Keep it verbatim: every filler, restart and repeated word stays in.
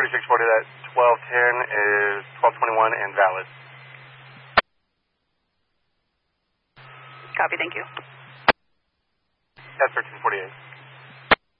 thirty-six forty, that twelve ten is twelve twenty-one and valid. Copy, thank you. That's thirteen forty-eight.